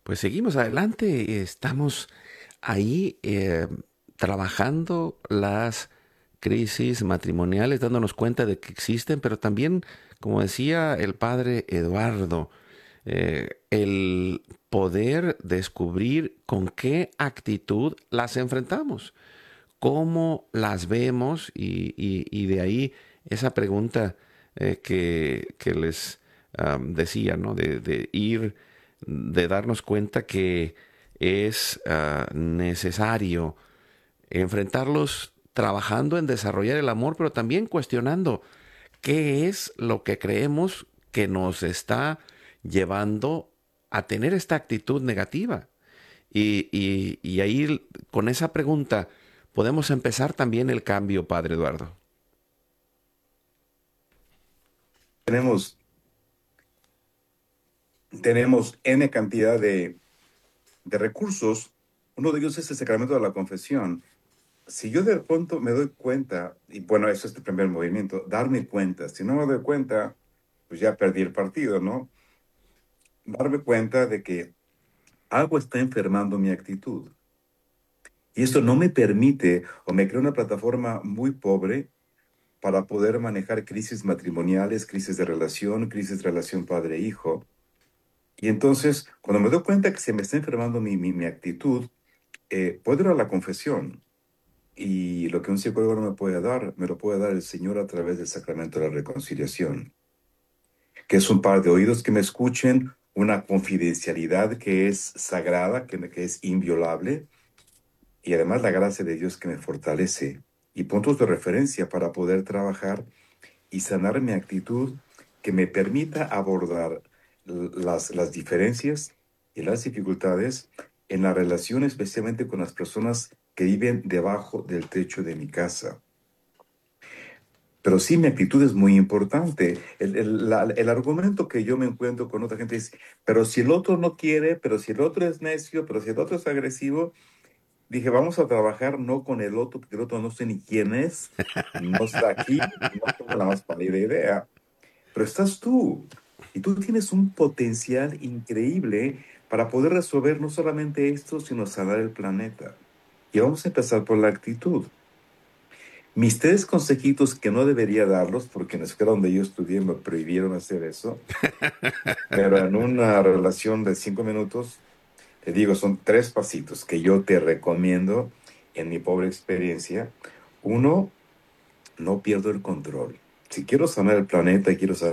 Pues seguimos adelante, estamos ahí trabajando las crisis matrimoniales, dándonos cuenta de que existen, pero también, como decía el padre Eduardo, el poder descubrir con qué actitud las enfrentamos, cómo las vemos y de ahí esa pregunta que les decía, ¿no? De ir, de darnos cuenta que es necesario enfrentarlos trabajando en desarrollar el amor, pero también cuestionando qué es lo que creemos que nos está llevando a tener esta actitud negativa. Y ahí, con esa pregunta, podemos empezar también el cambio, Padre Eduardo. Tenemos, tenemos N cantidad de recursos. Uno de ellos es el sacramento de la confesión. Si yo de pronto me doy cuenta, y bueno, eso es el primer movimiento, darme cuenta. Si no me doy cuenta, pues ya perdí el partido, ¿no? Darme cuenta de que algo está enfermando mi actitud. Y esto no me permite o me crea una plataforma muy pobre para poder manejar crisis matrimoniales, crisis de relación padre-hijo. Y entonces, cuando me doy cuenta que se me está enfermando mi actitud, puedo ir a la confesión. Y lo que un psicólogo no me puede dar, me lo puede dar el Señor a través del sacramento de la reconciliación, que es un par de oídos que me escuchen, una confidencialidad que es sagrada, que es inviolable, y además la gracia de Dios que me fortalece, y puntos de referencia para poder trabajar y sanar mi actitud que me permita abordar las diferencias y las dificultades en la relación, especialmente con las personas que viven debajo del techo de mi casa. Pero sí, mi actitud es muy importante. El argumento que yo me encuentro con otra gente es, pero si el otro no quiere, pero si el otro es necio, pero si el otro es agresivo, dije, vamos a trabajar no con el otro, porque el otro no sé ni quién es, no está aquí, no tengo la más pálida idea. Pero estás tú, y tú tienes un potencial increíble para poder resolver no solamente esto, sino sanar el planeta. Y vamos a empezar por la actitud. Mis tres consejitos que no debería darlos, porque en la escuela donde yo estudié me prohibieron hacer eso, pero en una relación de 5 minutos, te digo, son tres pasitos que yo te recomiendo en mi pobre experiencia. Uno, no pierdo el control. Si quiero sanar el planeta y quiero sanar